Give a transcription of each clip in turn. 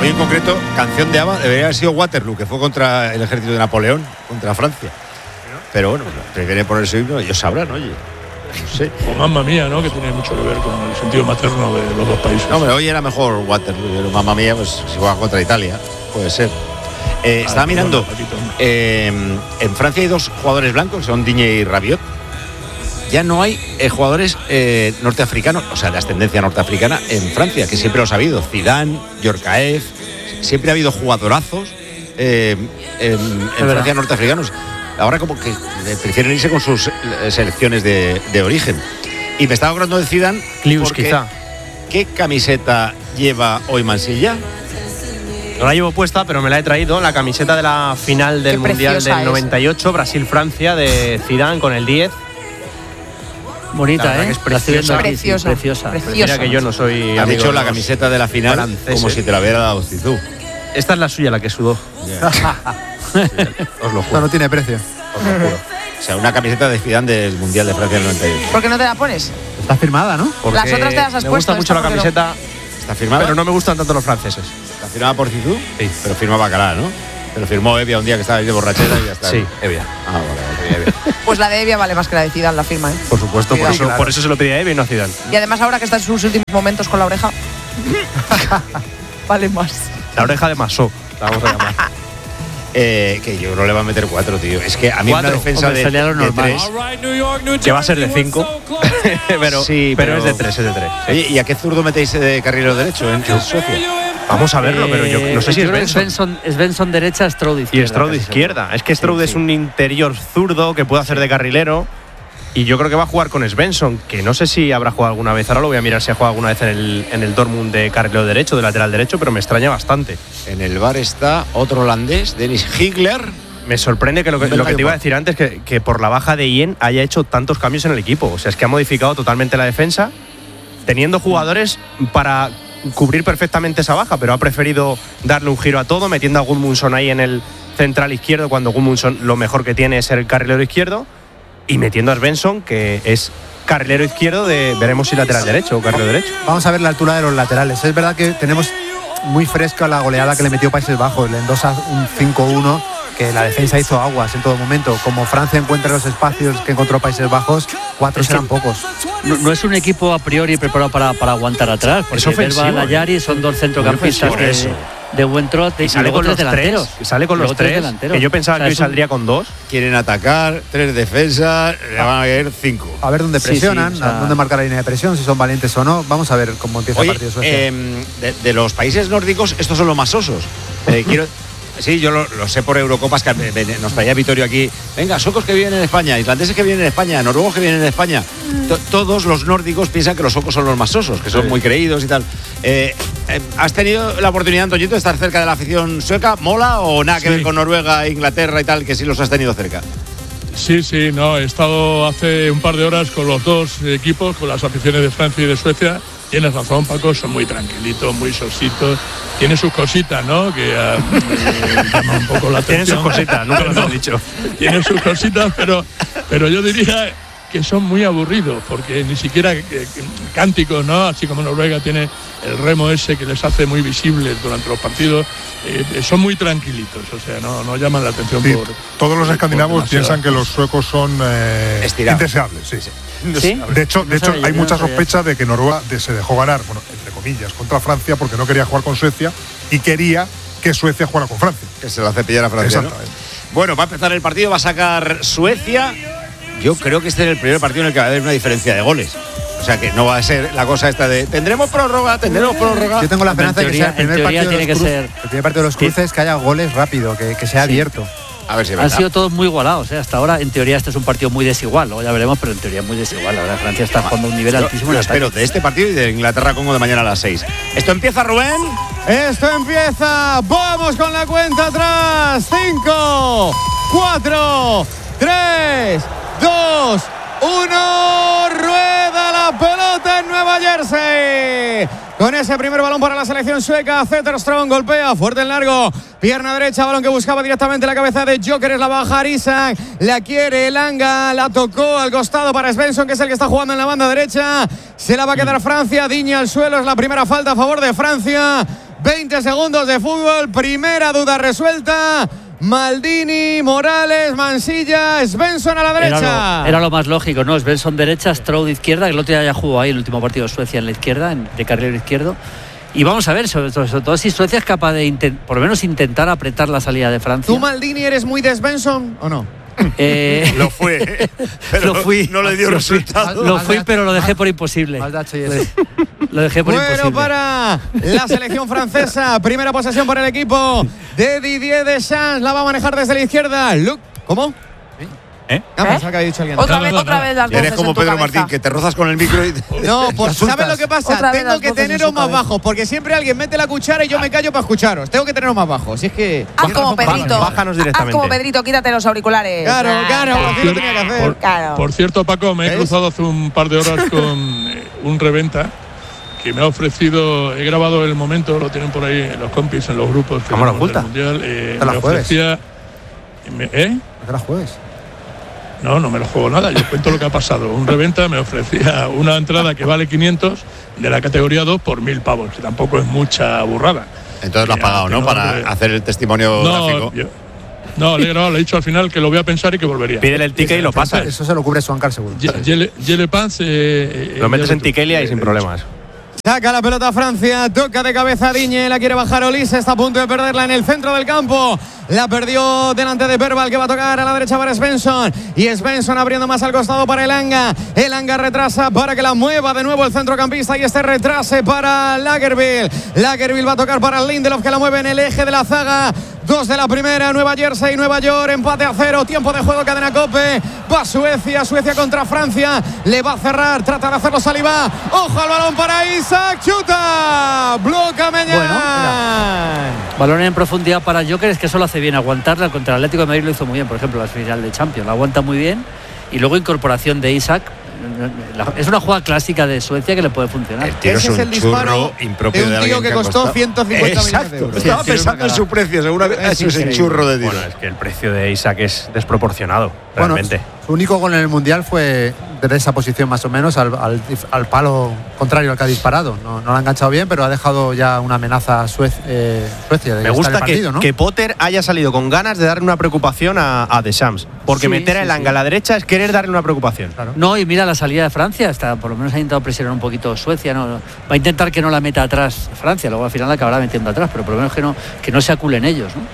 Hoy en concreto, canción de ABBA debería haber sido Waterloo, que fue contra el ejército de Napoleón, contra Francia. Pero bueno, prefieren poner su himno, ellos sabrán, oye. No sé. O Mamma Mía, ¿no? Que tiene mucho que ver con el sentido materno de los dos países. No, hombre, hoy era mejor Waterloo, pero Mamma Mía, pues si juega contra Italia, puede ser. Estaba mirando, en Francia hay 2 jugadores blancos, son Digne y Rabiot. Ya no hay jugadores norteafricanos, o sea, de ascendencia norteafricana en Francia, que siempre los ha habido. Zidane, Djorkaeff, siempre ha habido jugadorazos en Francia norteafricanos. Ahora como que prefieren irse con sus selecciones de origen. Y me estaba acordando de Zidane, Klius, quizá. ¿Qué camiseta lleva hoy Mansilla? No la llevo puesta, pero me la he traído, la camiseta de la final del Mundial del 98, Brasil-Francia, de Zidane con el 10. Bonita, Es preciosa. Preciosa. Mira que yo no soy... Ha dicho la camiseta de la final francés, como si te la hubiera dado Zizou. Esta es la suya, la que sudó. Os lo juro. No tiene precio. Os lo juro. O sea, una camiseta de Zidane del Mundial de Francia del 98. ¿Por qué no te la pones? Está firmada, ¿no? Porque Las otras te las has me puesto. gusta mucho la camiseta, ¿Está firmada? pero no me gustan tanto los franceses. ¿Está firmada por Zizou? Sí. Pero firma Bacalá, ¿no? Pero firmó Evia un día que estaba ahí de borrachera y ya está. Sí, Evia. Ah, vale, Evia. Pues la de Evia vale más que la de Zidane, la firma, ¿eh? Por supuesto, Sí, claro. por eso se lo pedí a Evia y no a Zidane. Y además ahora que está en sus últimos momentos con la oreja, vale más. La oreja de Masó, la vamos a llamar. Que yo no le va a meter 4, tío. Es que a mí una defensa Hombre, sería lo de normal. 3. Que va a ser de 5, pero, Sí, pero es de 3, es de 3. Oye, ¿y a qué zurdo metéis de carrilero derecho en Suecia? Vamos a verlo, pero yo no sé si yo es creo que Benson. Es Benson derecha, Stroud izquierda. Y Stroud de casi izquierda. seguro. Es que Stroud es un interior zurdo que puede hacer de carrilero. Y yo creo que va a jugar con Svensson, que no sé si habrá jugado alguna vez. Ahora lo voy a mirar si ha jugado alguna vez en el Dortmund de carrilero derecho, de lateral derecho, pero me extraña bastante. En el bar está otro holandés, Dennis Higler. Me sorprende que lo que te iba a decir antes, que por la baja de Ien haya hecho tantos cambios en el equipo. O sea, es que ha modificado totalmente la defensa, teniendo jugadores para cubrir perfectamente esa baja, pero ha preferido darle un giro a todo, metiendo a Gudmundsson ahí en el central izquierdo, cuando Gudmundsson lo mejor que tiene es ser el carrilero izquierdo, y metiendo a Svensson, que es carrilero izquierdo de, veremos si lateral derecho o carrilero derecho. Vamos a ver la altura de los laterales. Es verdad que tenemos muy fresca la goleada que le metió Países Bajos, le endosa un 5-1, que la defensa hizo aguas en todo momento. Como Francia encuentra los espacios que encontró Países Bajos, 4 serán pocos. No es un equipo a priori preparado para aguantar atrás, porque ofensivo, Verba Layari son 2 centrocampistas de buen trote, y sale luego con los delanteros. tres, sale con los tres, que yo pensaba que hoy saldría con 2. Quieren atacar, 3 defensas, le van a caer 5. A ver dónde presionan, Sí, o sea, dónde marcar la línea de presión, si son valientes o no. Vamos a ver cómo empieza el partido de Suecia. De los países nórdicos, estos son los más osos. Sí, yo lo sé por Eurocopas, que nos traía Vittorio aquí. Venga, suecos que viven en España, islandeses que viven en España, noruegos que viven en España. Todos los nórdicos piensan que los suecos son los más osos, que son muy creídos y tal. ¿Has tenido la oportunidad, Antoñito, de estar cerca de la afición sueca? ¿Mola o nada que ver con Noruega, Inglaterra y tal, que sí los has tenido cerca? Sí, no, he estado hace un par de horas con los dos equipos, con las aficiones de Francia y de Suecia. Tienes razón, Paco, son muy tranquilitos, muy sositos. Tiene sus cositas, ¿no? Que llaman un poco la atención. Tienen sus cositas, nunca lo has dicho. Tienen sus cositas, pero yo diría que son muy aburridos, porque ni siquiera cánticos, ¿no? Así como Noruega tiene el remo ese que les hace muy visibles durante los partidos, son muy tranquilitos, o sea, no llaman la atención Sí, por... todos los escandinavos por piensan que los suecos son indeseables, sí. ¿Sí? De hecho, sabía, hay yo mucha no sabía. sospecha de que Noruega se dejó ganar, bueno, entre comillas, contra Francia porque no quería jugar con Suecia y quería que Suecia jugara con Francia. Que se lo hace pillar a Francia, ¿no? Exactamente. Bueno, va a empezar el partido, va a sacar Suecia. Yo creo que este es el primer partido en el que va a haber una diferencia de goles. O sea que no va a ser la cosa esta de tendremos prórroga. Yo tengo la esperanza de que sea el primer partido de los cruces, que haya goles rápido, que sea abierto. A ver si Han sido todos muy igualados, ¿eh? Hasta ahora, en teoría, este es un partido muy desigual. Luego ya veremos, pero en teoría muy desigual. La verdad, Francia está jugando a un nivel altísimo. Yo espero de este partido y de Inglaterra-Congo de mañana a las 6. ¿Esto empieza, Rubén? Esto empieza. Vamos con la cuenta atrás. 5, 4, 3, 2, 1. Rueda la pelota en Nueva Jersey. Con ese primer balón para la selección sueca, Zetterström golpea fuerte en largo, pierna derecha, balón que buscaba directamente la cabeza de Gyökeres, la baja Isak, la quiere Elanga, la tocó al costado para Svensson, que es el que está jugando en la banda derecha, se la va a quedar Francia, Digne al suelo, es la primera falta a favor de Francia. 20 segundos de fútbol. Primera duda resuelta. Maldini, Morales, Mansilla, Svensson a la derecha. Era lo más lógico, ¿no? Svensson derecha, Stroud izquierda, que el otro día ya jugó ahí el último partido de Suecia en la izquierda, de carrilero izquierdo. Y vamos a ver, sobre todo si Suecia es capaz de por lo menos intentar apretar la salida de Francia. ¿Tú, Maldini, eres muy de Svensson o no? Lo fue, pero lo fui, no le dio resultado. Lo fui, pero lo dejé por imposible. Lo dejé por imposible. Bueno, para la selección francesa, primera posesión por el equipo de Didier Deschamps, la va a manejar desde la izquierda. Luke, ¿cómo? Pensaba que había dicho alguien. Otra vez las voces Eres como en tu Pedro cabeza. Martín, que te rozas con el micro y… No, pues ¿sabes lo que pasa? Otra vez Tengo las que voces en teneros su más cabeza. bajos, porque siempre alguien mete la cuchara y yo me callo para escucharos. Tengo que teneros más bajos. Si es que… Haz como Pedrito. Bájanos directamente. Haz como Pedrito, quítate los auriculares. Claro, así lo tenía que hacer. Claro. Por cierto, Paco, me he cruzado hace un par de horas con un reventa que me ha ofrecido, he grabado el momento, lo tienen por ahí los compis en los grupos. ¿Cámara oculta? Mundial, ¿Te la me juegues? ofrecía… ¿No te la juegues? No me lo juego nada, yo cuento lo que ha pasado. Un reventa me ofrecía una entrada que vale 500 de la categoría 2 por 1.000 pavos, que tampoco es mucha burrada. Entonces lo has pagado, ¿no? Para hacer el testimonio gráfico. No, le he dicho al final que lo voy a pensar y que volvería. Pídele el ticket y lo pasas. Eso se lo cubre Swancar seguro. Yele Pans, Lo metes en Tikelia y sin problemas. Saca la pelota Francia, toca de cabeza Digne, la quiere bajar Olise, está a punto de perderla en el centro del campo. La perdió delante de Verbal, que va a tocar a la derecha para Svensson. Y Svensson abriendo más al costado para Elanga. Elanga retrasa para que la mueva de nuevo el centrocampista y este retrase para Lagerbielke. Lagerbielke va a tocar para Lindelof, que la mueve en el eje de la zaga. 2 de la primera, Nueva Jersey, Nueva York, empate a 0, tiempo de juego, cadena COPE. Va Suecia contra Francia. Le va a cerrar, trata de hacerlo Saliba. Ojo al balón para Isaac, chuta. Bloca Meñán. Balón en profundidad para Gyökeres, que eso lo hace bien. Aguantarla contra el Atlético de Madrid lo hizo muy bien, por ejemplo, la final de Champions. La aguanta muy bien. Y luego incorporación de Isaac. Es una jugada clásica de Suecia que le puede funcionar. El tiro Ese es el disparo impropio de un tío que costó 150 millones de euros. Estaba pensando en su precio, según eso es el churro de tiro. Bueno, es que el precio de Isaac es desproporcionado, realmente. Bueno, su único gol en el Mundial fue desde esa posición más o menos al palo contrario al que ha disparado. No lo ha enganchado bien, pero ha dejado ya una amenaza a Suecia. Me gusta el partido, ¿no? que Potter haya salido con ganas de darle una preocupación a Deschamps. Porque meter a Elanga a la derecha es querer darle una preocupación. Claro. No, y mira la salida de Francia, por lo menos ha intentado presionar un poquito Suecia, ¿no? Va a intentar que no la meta atrás Francia, luego al final la acabará metiendo atrás, pero por lo menos que no se aculen ellos, ¿no?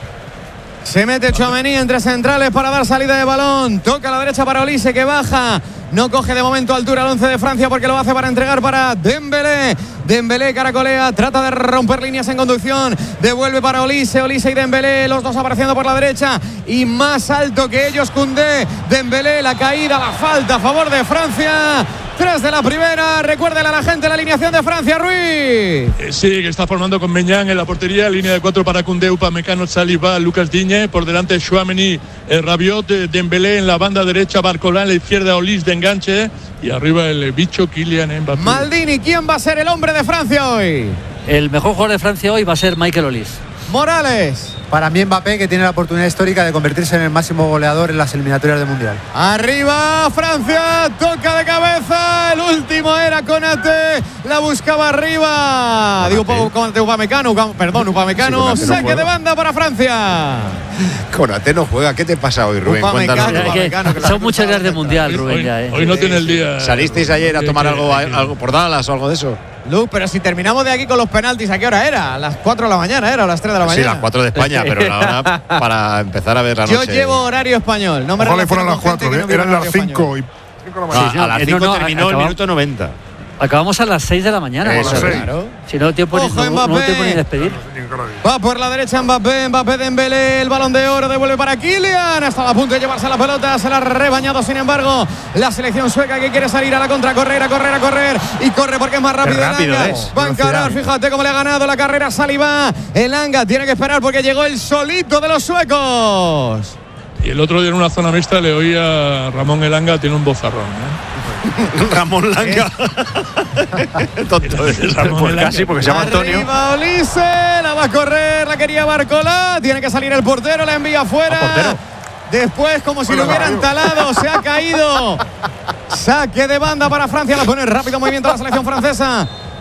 Se mete Tchouaméni entre centrales para dar salida de balón. Toca a la derecha para Olise, que baja. No coge de momento altura el 11 de Francia, porque lo hace para entregar para Dembélé. Dembélé caracolea, trata de romper líneas en conducción. Devuelve para Olise y Dembélé, los dos apareciendo por la derecha. Y más alto que ellos, Koundé. Dembélé, la caída, la falta a favor de Francia. 3 de la primera. Recuérdele a la gente la alineación de Francia, Ruiz. Sí, que está formando con Meñán en la portería, línea de 4 para Koundé, Upamecano, Saliba, Lucas Digne, por delante Tchouaméni, Rabiot, Dembélé en la banda derecha, Barcola en la izquierda, Olise de enganche y arriba el bicho Kylian Mbappé. Maldini, ¿quién va a ser el hombre de Francia hoy? El mejor jugador de Francia hoy va a ser Michael Olise. Morales. Para mí Mbappé, que tiene la oportunidad histórica de convertirse en el máximo goleador en las eliminatorias del Mundial. Arriba Francia, toca de cabeza, el último era Konaté, la buscaba arriba. Digo, Konaté, Upamecano, Upamecano, Sí, saque no de banda para Francia. Konaté no juega, ¿qué te pasa hoy, Rubén? Upamecano, Cuéntanos. Upamecano, que Son muchas días de mundial, Rubén. Hoy no tiene el día. ¿Salisteis ayer a tomar algo por Dallas o algo de eso? Luke, pero si terminamos de aquí con los penaltis, ¿a qué hora era? ¿A las 4 de la mañana era o a las 3 de la mañana? Sí, las 4 de España, pero la hora para empezar a ver la Yo noche. llevo horario español, no me Ojalá relaciono fueran con las 4, gente que no vive eran en las horario 5 español. y 5 de la mañana. A las 5 no, terminó el minuto 90. Acabamos a las 6 de la mañana. Eso vamos a ver. es. Claro. Si no, tiempo Ojo, no Mbappé. tiempo ni despedir. Va por la derecha Mbappé Dembélé, el balón de oro, devuelve para Kylian, hasta a punto de llevarse la pelota, se la ha rebañado sin embargo la selección sueca, que quiere salir a la contra, correr y corre porque es más rápido. Qué rápido Elanga. es. Va a encarar, fíjate cómo le ha ganado la carrera Saliba. Elanga tiene que esperar porque llegó el solito de los suecos. Y el otro día en una zona mixta le oí a Ramón Elanga, tiene un bozarrón. Ramón Langa. Tonto es. Ramón Pues Elanga. casi, porque se llama Antonio. Arriba Olise, la va a correr, la quería Barcola, tiene que salir el portero, la envía afuera. portero. Después, como si lo hubieran talado, se ha caído. Saque de banda para Francia, la pone rápido movimiento la selección francesa.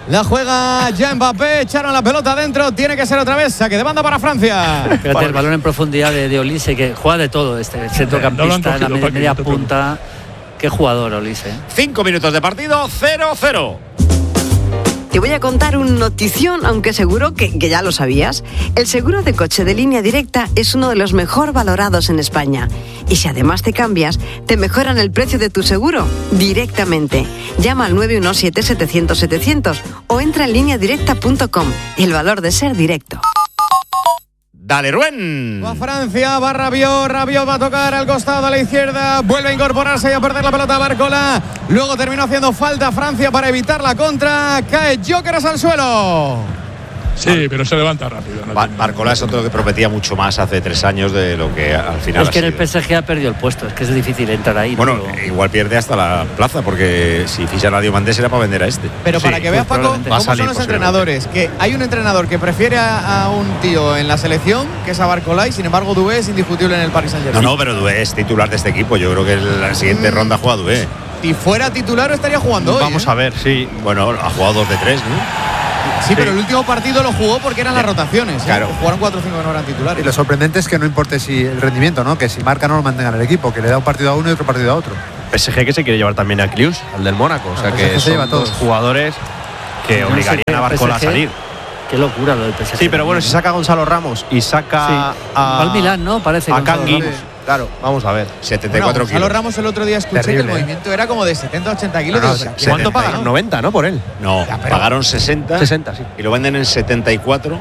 La juega ya Mbappé. Echaron la pelota adentro. Tiene que ser otra vez. Saque de banda para Francia. Fíjate, el balón en profundidad de Olise, que juega de todo este centrocampista, en la media punta. Qué jugador, Olise. 5 minutos de partido, 0-0. Te voy a contar un notición, aunque seguro que ya lo sabías. El seguro de coche de Línea Directa es uno de los mejor valorados en España. Y si además te cambias, te mejoran el precio de tu seguro directamente. Llama al 917-700-700 o entra en lineadirecta.com. El valor de ser directo. Dale, Rubén. Va Francia, va Rabiot. Rabiot va a tocar al costado a la izquierda. Vuelve a incorporarse y a perder la pelota Barcola. Luego terminó haciendo falta Francia para evitar la contra. Cae Gyökeres al suelo. Sí, pero se levanta rápido. Barcola es otro que prometía mucho más hace 3 años de lo que al final Es que ha en el PSG ha perdido el puesto. Es que es difícil entrar ahí. Bueno, igual pierde hasta la plaza, porque si fichan a Diomandé será para vender a este. Pero para que veas, Paco, cómo son los entrenadores. Que hay un entrenador que prefiere a un tío en la selección, que es a Barcola, y sin embargo Doué es indiscutible en el Paris Saint-Germain. No, pero Doué es titular de este equipo. Yo creo que en la siguiente ronda juega Doué. Si fuera titular estaría jugando hoy. Vamos a ver, sí. Bueno, ha jugado 2 de 3, ¿no? Sí, pero el último partido lo jugó porque eran las rotaciones. Claro. Jugaron 4 o 5 que no eran titulares. Y lo sorprendente es que no importe si el rendimiento, ¿no? Que si marca no lo mantenga en el equipo, que le da un partido a uno y otro partido a otro. PSG que se quiere llevar también a Klius, al del Mónaco. O sea que PSG se lleva son todos. dos jugadores que obligarían a Barcola a salir. Qué locura lo del PSG. Sí, pero bueno, si saca a Gonzalo Ramos y saca al Milán, ¿no? Parece a Gonzalo Kangui. Ramos. Claro, vamos a ver. 74 Gonzalo kilos. Ramos el otro día escuché Terrible, que el movimiento era como de 70-80 kilos. No, Digo, ¿Cuánto 70, pagaron? 90, ¿no? Por él. No, pagaron 60. 60, sí. Y lo venden en 74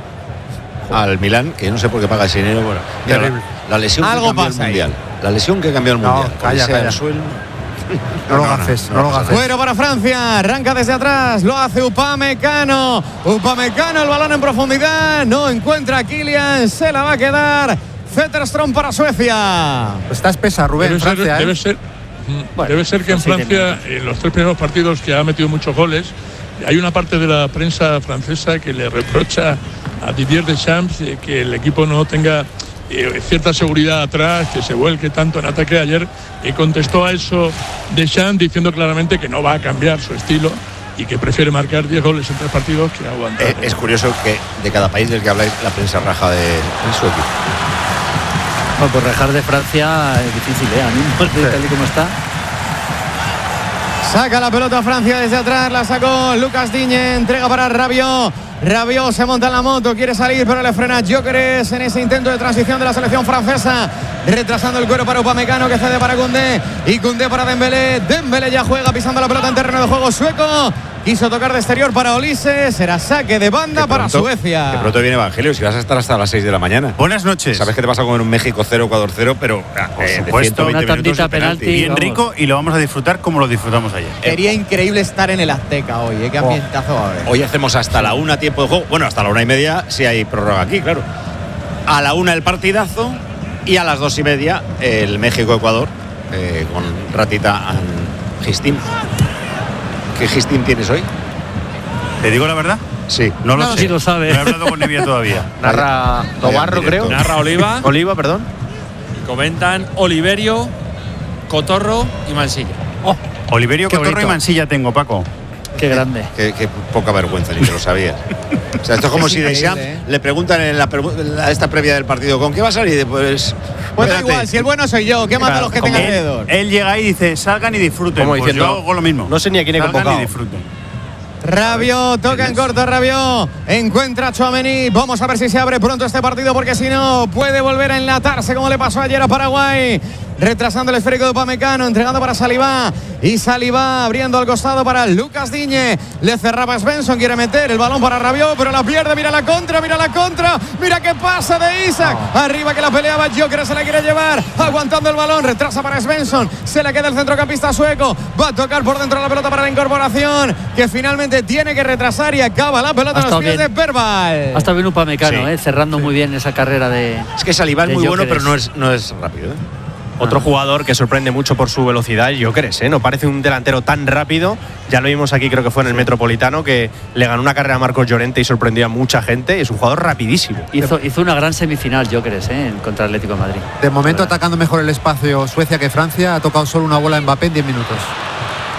al Milán, que no sé por qué paga ese dinero. Bueno, mira, Terrible. la lesión Algo que cambió el pasa ahí. mundial. La lesión que cambió el No, mundial. Con calla, ese calla. al suelo. No lo gafes, no lo gafes. Fuera para Francia, arranca desde atrás, lo hace Upamecano. Upamecano, el balón en profundidad, no encuentra a Kylian, se la va a quedar. Zetterström para Suecia. Pues está espesa, Rubén, Francia, Debe ser que en Francia, en los 3 primeros partidos que ha metido muchos goles, hay una parte de la prensa francesa que le reprocha a Didier Deschamps que el equipo no tenga cierta seguridad atrás, que se vuelque tanto en ataque. Ayer contestó a eso Deschamps diciendo claramente que no va a cambiar su estilo y que prefiere marcar 10 goles en 3 partidos que aguantar. Es curioso que de cada país del que habláis la prensa raja de su equipo. Bueno, pues rajar de Francia es difícil, ¿eh? A mí, tal y como está. Saca la pelota Francia desde atrás, la sacó Lucas Digne, entrega para Rabiot. Rabiot se monta en la moto, quiere salir, pero le frena Gyökeres en ese intento de transición de la selección francesa. Retrasando el cuero para Upamecano, que cede para Koundé. Y Koundé para Dembélé. Dembélé ya juega pisando la pelota en terreno de juego sueco. Quiso tocar de exterior para Olise. Será saque de banda para Suecia. De pronto viene Evangelio, si vas a estar hasta las 6 de la mañana. Buenas noches. Sabes que te vas a comer un México 0, Ecuador 0, pero Por de supuesto, 120 una tandita minutos de penalti. Bien Vamos. rico y lo vamos a disfrutar como lo disfrutamos ayer. Sería increíble estar en el Azteca hoy, ¿eh? Qué ambientazo va a haber. Hoy hacemos hasta la 1 tiempo de juego. Bueno, hasta la 1:30 si hay prórroga aquí, claro. A la 1 el partidazo y a las 2:30 el México-Ecuador con Ratita and Gistín. ¿Qué Gistín tienes hoy? ¿Te digo la verdad? Sí. No lo sé. Sí lo sabe. No he hablado con Nevia todavía. Narra Tobarro, directo. creo. Narra Oliva. Oliva, perdón. Comentan Oliverio, Cotorro y Mansilla. Oliverio, Qué Cotorro y bonito. Mansilla tengo, Paco. Qué grande. Qué poca vergüenza, ni que lo sabía. O sea, esto es como si increíble, Deschamps le preguntan en esta previa del partido, ¿con qué va a salir? Pues Pues da espérate. igual, si el bueno soy yo, ¿qué mata a los que tengan alrededor? Él llega ahí y dice, salgan y disfruten. Como Pues diciendo, yo hago lo mismo. no sé ni a quién he Salgan convocado. y disfruten. Rabiot, toca en corto Rabiot, encuentra a Tchouaméni. Vamos a ver si se abre pronto este partido, porque si no puede volver a enlatarse como le pasó ayer a Paraguay. Retrasando el esférico de Upamecano, entregando para Saliba. Y Saliba abriendo al costado para Lucas Digne. Le cerraba Svensson, quiere meter el balón para Rabiot, pero la pierde. Mira la contra, mira qué pasa de Isaac. Arriba que la peleaba Gyökeres, se la quiere llevar. Aguantando el balón, retrasa para Svensson. Se le queda el centrocampista sueco. Va a tocar por dentro la pelota para la incorporación, que finalmente tiene que retrasar y acaba la pelota en los pies de Verbal. Ha estado bien Upamecano, Sí. cerrando muy bien esa carrera de. Es que Saliba es de muy bueno, pero Gyökeres. no es rápido. Otro jugador que sorprende mucho por su velocidad, Gyökeres, ¿eh? No parece un delantero tan rápido. Ya lo vimos aquí, creo que fue en el Metropolitano, que le ganó una carrera a Marcos Llorente y sorprendió a mucha gente. Es un jugador rapidísimo. Hizo una gran semifinal Gyökeres, contra el Atlético de Madrid. De momento atacando mejor el espacio Suecia que Francia. Ha tocado solo una bola a Mbappé en 10 minutos.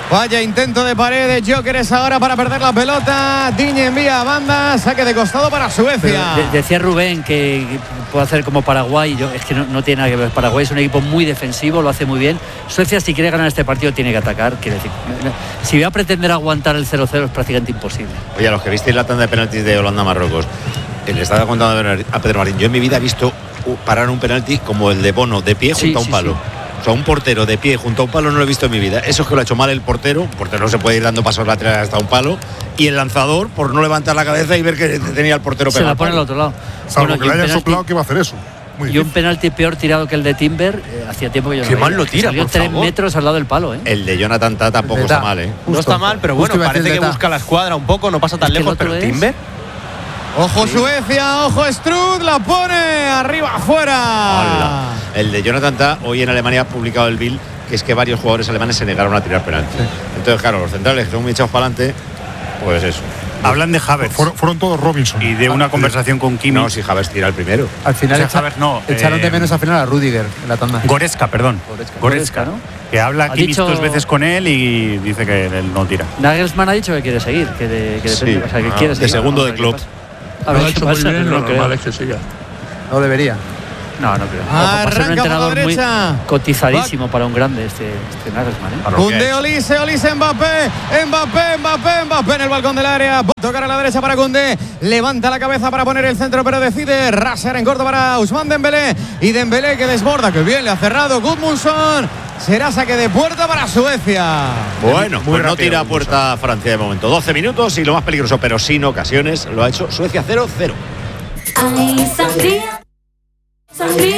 Vaya intento de pared de Gyökeres ahora para perder la pelota. Digne envía a banda, saque de costado para Suecia. Decía Rubén que puede hacer como Paraguay. Es que no tiene nada que ver. Paraguay es un equipo muy defensivo, lo hace muy bien. Suecia, si quiere ganar este partido, tiene que atacar. Quiere decir, si va a pretender aguantar el 0-0 es prácticamente imposible. Oye, a los que visteis la tanda de penaltis de Holanda-Marruecos, le estaba contando a Pedro Marín, yo en mi vida he visto parar un penalti como el de Bono, de pie junto a un palo. Sí. O sea, un portero de pie junto a un palo no lo he visto en mi vida. Eso es que lo ha hecho mal el portero no se puede ir dando pasos laterales hasta un palo. Y el lanzador, por no levantar la cabeza y ver que tenía el portero pegado. Se la pone al otro lado. Salvo que le hayan soplado que iba a hacer eso. Y un penalti peor tirado que el de Timber, hacía tiempo que yo no veía. Qué mal lo tira, salió por 3 favor. metros al lado del palo, ¿eh? El de Jonathan Tah tampoco está mal, ¿eh? No está mal, pero bueno, parece que busca la escuadra un poco, no pasa tan lejos, pero el Timber… Ojo Suecia, ojo Struth, la pone arriba, afuera. Hola. El de Jonathan Tah, hoy en Alemania ha publicado el Bild, que es que varios jugadores alemanes se negaron a tirar penalti. Sí. Entonces, claro, los centrales que son muy echados para adelante, pues eso. Hablan de Havertz. Fueron todos Robinson. Y de una conversación con Kimmich. No, si Havertz tira el primero. Al final echaron de menos al final a Rudiger en la tanda. Goretzka, perdón. Goretzka, ¿no? Que habla Kimmich 2 veces con él y dice que él no tira. Nagelsmann ha dicho que quiere seguir, que depende, o sea, que quiere seguir. De segundo de club. Lo ha hecho muy bien, lo normal es que siga. No debería. No creo. Va a ser un entrenador muy cotizadísimo para un grande este Nagelsmann, ¿eh? Koundé, Olise, Mbappé en el balcón del área. Tocar a la derecha para Koundé. Levanta la cabeza para poner el centro, pero decide rasear en corto para Ousmane Dembélé. Y Dembélé que desborda, que bien le ha cerrado Gudmundsson. Será saque de puerta para Suecia. Bueno, pues no tira a puerta Francia de momento. 12 minutos y lo más peligroso, pero sin ocasiones, lo ha hecho Suecia 0-0.